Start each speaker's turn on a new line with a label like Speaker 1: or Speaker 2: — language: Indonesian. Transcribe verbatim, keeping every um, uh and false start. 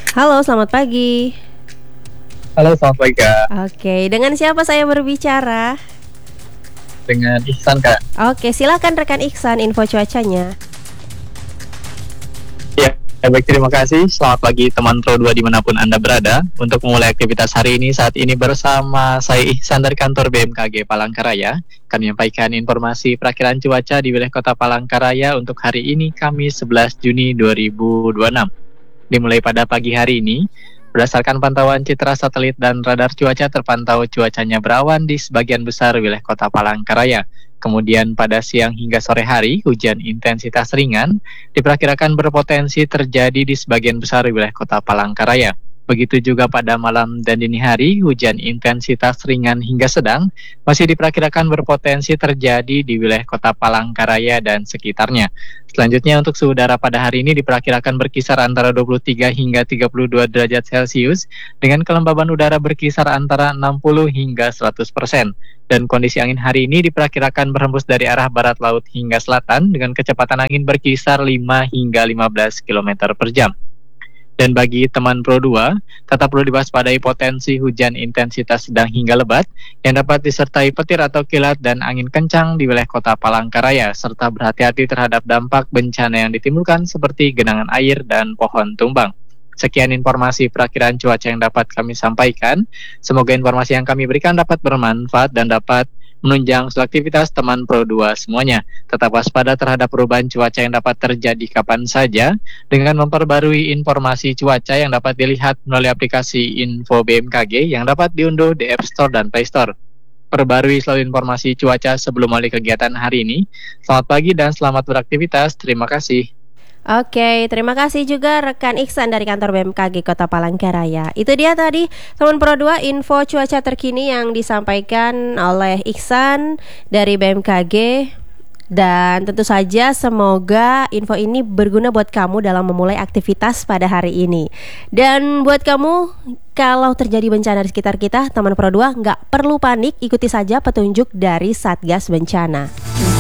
Speaker 1: Halo, selamat pagi.
Speaker 2: Halo, selamat pagi Kak.
Speaker 1: Oke, dengan siapa saya berbicara?
Speaker 2: Dengan Ihsan Kak.
Speaker 1: Oke, silakan rekan Iksan info cuacanya.
Speaker 2: Ya, baik, terima kasih. Selamat pagi teman Pro dua dimanapun Anda berada. Untuk memulai aktivitas hari ini, saat ini bersama saya Ihsan dari kantor B M K G Palangkaraya. Kami menyampaikan informasi perakiran cuaca di wilayah kota Palangkaraya untuk hari ini, Kamis sebelas Juni dua ribu dua puluh enam. Dimulai pada pagi hari ini, berdasarkan pantauan citra satelit dan radar cuaca, terpantau cuacanya berawan di sebagian besar wilayah kota Palangkaraya. Kemudian pada siang hingga sore hari, hujan intensitas ringan diperkirakan berpotensi terjadi di sebagian besar wilayah kota Palangkaraya. Begitu juga pada malam dan dini hari, hujan intensitas ringan hingga sedang masih diperkirakan berpotensi terjadi di wilayah kota Palangkaraya dan sekitarnya. Selanjutnya untuk suhu udara pada hari ini diperkirakan berkisar antara dua puluh tiga hingga tiga puluh dua derajat Celcius dengan kelembaban udara berkisar antara enam puluh hingga seratus persen. Dan kondisi angin hari ini diperkirakan berhembus dari arah barat laut hingga selatan dengan kecepatan angin berkisar lima hingga lima belas kilometer per jam. Dan bagi teman Pro dua, tetap perlu diwaspadai potensi hujan intensitas sedang hingga lebat yang dapat disertai petir atau kilat dan angin kencang di wilayah kota Palangkaraya, serta berhati-hati terhadap dampak bencana yang ditimbulkan seperti genangan air dan pohon tumbang. Sekian informasi perakiran cuaca yang dapat kami sampaikan. Semoga informasi yang kami berikan dapat bermanfaat dan dapat menunjang aktivitas teman Pro dua semuanya. Tetap waspada terhadap perubahan cuaca yang dapat terjadi kapan saja dengan memperbarui informasi cuaca yang dapat dilihat melalui aplikasi Info B M K G yang dapat diunduh di App Store dan Play Store. Perbarui selalu informasi cuaca sebelum mulai kegiatan hari ini. Selamat pagi dan selamat beraktivitas. Terima kasih.
Speaker 1: Oke, terima kasih juga rekan Iksan dari kantor B M K G Kota Palangkaraya. Itu dia tadi teman Pro dua info cuaca terkini yang disampaikan oleh Iksan dari B M K G. Dan tentu saja semoga info ini berguna buat kamu dalam memulai aktivitas pada hari ini. Dan buat kamu, kalau terjadi bencana di sekitar kita, teman Pro dua nggak perlu panik, ikuti saja petunjuk dari Satgas Bencana.